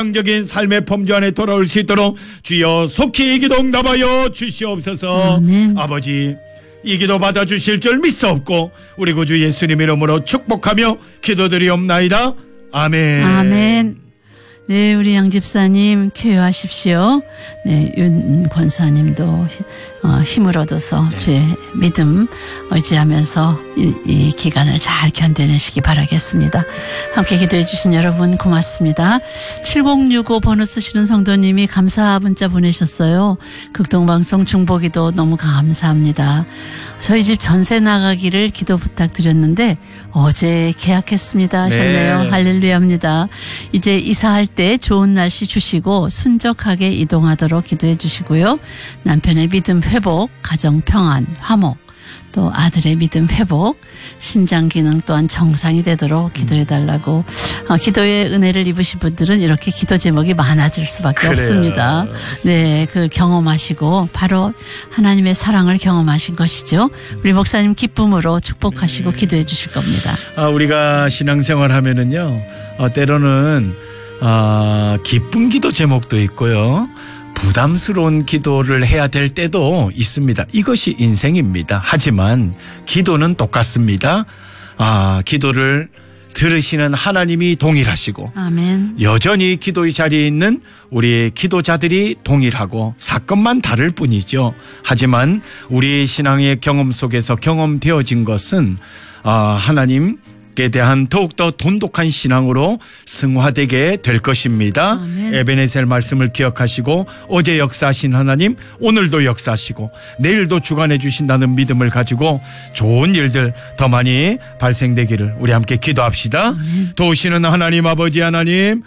적인 삶의 범주 안에 돌아올 수 있도록 주여 속히 이 기도 응답하여 주시옵소서. 아멘. 아버지, 이 기도 받아주실 줄 믿사옵고 우리 구주 예수님 이름으로 축복하며 기도드리옵나이다. 아멘. 아멘. 네, 우리 양 집사님 쾌유하십시오. 네, 윤 권사님도 힘을 얻어서 주의 믿음 의지하면서 이 기간을 잘 견뎌내시기 바라겠습니다. 함께 기도해 주신 여러분 고맙습니다. 7065 번호 쓰시는 성도님이 감사 문자 보내셨어요. 극동방송 중보기도 너무 감사합니다. 저희 집 전세 나가기를 기도 부탁드렸는데 어제 계약했습니다 하셨네요. 네. 할렐루야입니다. 이제 이사할 때 좋은 날씨 주시고 순적하게 이동하도록 기도해 주시고요. 남편의 믿음 회복, 가정 평안, 화목, 또 아들의 믿음 회복, 신장 기능 또한 정상이 되도록 기도해달라고. 기도의 은혜를 입으신 분들은 이렇게 기도 제목이 많아질 수밖에 그래요. 없습니다. 네, 그걸 경험하시고 바로 하나님의 사랑을 경험하신 것이죠. 우리 목사님 기쁨으로 축복하시고 기도해 주실 겁니다. 우리가 신앙생활 하면은요, 때로는 기쁜 기도 제목도 있고요, 부담스러운 기도를 해야 될 때도 있습니다. 이것이 인생입니다. 하지만 기도는 똑같습니다. 기도를 들으시는 하나님이 동일하시고, 아멘. 여전히 기도의 자리에 있는 우리 기도자들이 동일하고 사건만 다를 뿐이죠. 하지만 우리 신앙의 경험 속에서 경험되어진 것은 하나님께 대한 더욱더 돈독한 신앙으로 승화되게 될 것입니다. 아멘. 에베네셀 말씀을 기억하시고 어제 역사하신 하나님 오늘도 역사하시고 내일도 주관해 주신다는 믿음을 가지고 좋은 일들 더 많이 발생되기를 우리 함께 기도합시다. 아멘. 도우시는 하나님 아버지 하나님,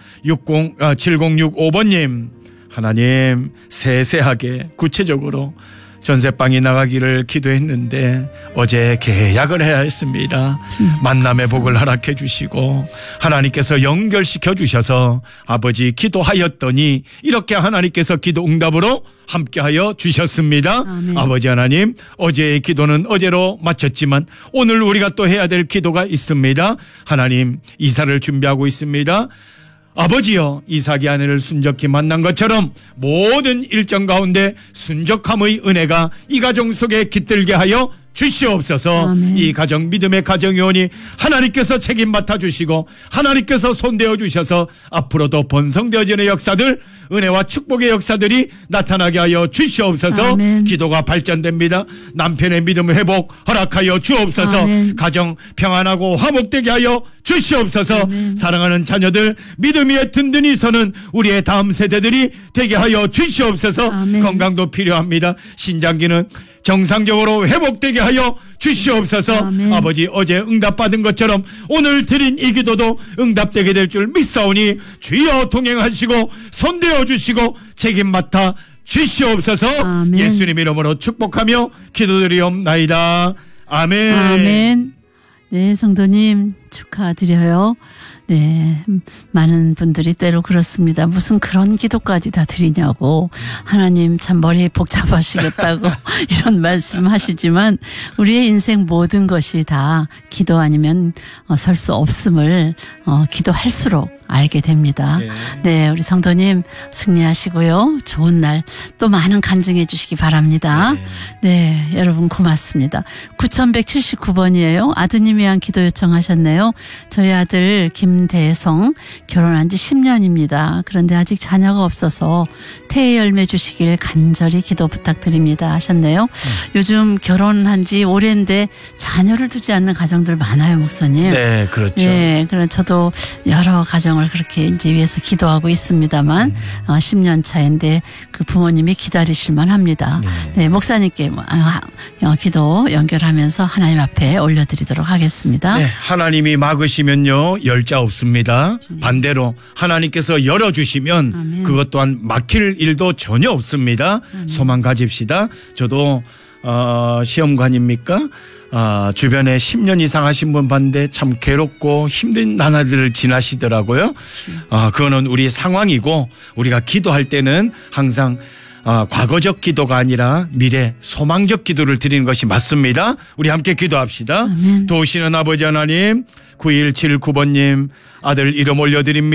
7065번님 하나님, 세세하게 구체적으로 전세방이 나가기를 기도했는데 어제 계약을 해야 했습니다. 만남의 복을 허락해 주시고 하나님께서 연결시켜 주셔서 아버지 기도하였더니 이렇게 하나님께서 기도 응답으로 함께하여 주셨습니다. 아멘. 아버지 하나님, 어제의 기도는 어제로 마쳤지만 오늘 우리가 또 해야 될 기도가 있습니다. 하나님, 이사를 준비하고 있습니다. 아버지여, 이삭의 아내를 순적히 만난 것처럼 모든 일정 가운데 순적함의 은혜가 이 가정 속에 깃들게 하여 주시옵소서. 아멘. 이 가정 믿음의 가정요원이 하나님께서 책임 맡아주시고 하나님께서 손대어 주셔서 앞으로도 번성되어지는 역사들, 은혜와 축복의 역사들이 나타나게 하여 주시옵소서. 아멘. 기도가 발전됩니다. 남편의 믿음 회복 허락하여 주옵소서. 아멘. 가정 평안하고 화목되게 하여 주시옵소서. 아멘. 사랑하는 자녀들 믿음 위에 든든히 서는 우리의 다음 세대들이 되게 하여 주시옵소서. 아멘. 건강도 필요합니다. 신장기는 정상적으로 회복되게 하여 주시옵소서. 아멘. 아버지, 어제 응답받은 것처럼 오늘 드린 이 기도도 응답되게 될 줄 믿사오니 주여 동행하시고 손대어 주시고 책임 맡아 주시옵소서. 아멘. 예수님 이름으로 축복하며 기도드리옵나이다. 아멘. 아멘. 네, 성도님 축하드려요. 네, 많은 분들이 때로 그렇습니다. 무슨 그런 기도까지 다 드리냐고, 하나님 참 머리 복잡하시겠다고 이런 말씀하시지만 우리의 인생 모든 것이 다 기도 아니면 설 수 없음을 기도할수록 알게 됩니다. 네, 우리 성도님 승리하시고요. 좋은 날 또 많은 간증해 주시기 바랍니다. 네, 여러분 고맙습니다. 9179번이에요. 아드님 위한 기도 요청하셨네요. 저희 아들 김대성 결혼한 지 10년입니다. 그런데 아직 자녀가 없어서 태의 열매 주시길 간절히 기도 부탁드립니다 하셨네요. 요즘 결혼한 지 오래인데 자녀를 두지 않는 가정들 많아요, 목사님. 네, 그렇죠. 네, 그럼 저도 여러 가정을 그렇게 이제 위해서 기도하고 있습니다만 10년 차인데 그 부모님이 기다리실만 합니다. 네, 목사님께 기도 연결하면서 하나님 앞에 올려드리도록 하겠습니다. 네, 하나님이 막으시면요 열자 없습니다. 반대로 하나님께서 열어주시면 아멘. 그것 또한 막힐 일도 전혀 없습니다. 소망 가집시다. 저도 시험관입니까? 주변에 10년 이상 하신 분 봤는데 참 괴롭고 힘든 나날들을 지나시더라고요. 그거는 우리 상황이고 우리가 기도할 때는 항상 과거적 기도가 아니라 미래 소망적 기도를 드리는 것이 맞습니다. 우리 함께 기도합시다. 아멘. 도우시는 아버지 하나님, 9179번님 아들 이름 올려드립니다.